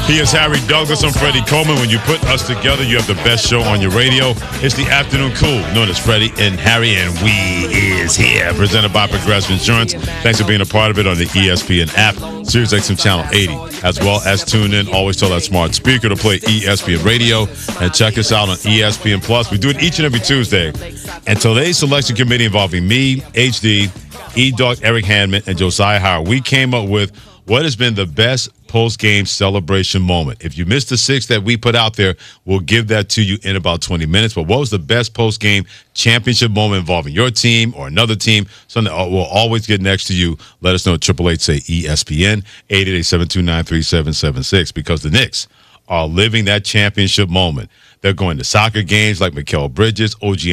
He is Harry Douglas. I'm Freddie Coleman. When you put us together, you have the best show on your radio. It's the Afternoon Cool, known as Freddie and Harry, and we is here. Presented by Progressive Insurance. Thanks for being a part of it on the ESPN app, Sirius XM Channel 80, as well as tune in. Always tell that smart speaker to play ESPN Radio, and check us out on ESPN Plus. We do it each and every Tuesday. And today's selection committee involving me, HD, E-Dog, Eric Hanman, and Josiah Howard, we came up with what has been the best post-game celebration moment. If you missed the 6 that we put out there, we'll give that to you in about 20 minutes. But what was the best post-game championship moment involving your team or another team? Something we'll always get next to you. Let us know at 888-SAY-ESPN, 888-729-3776, because the Knicks are living that championship moment. They're going to soccer games like Mikal Bridges, OG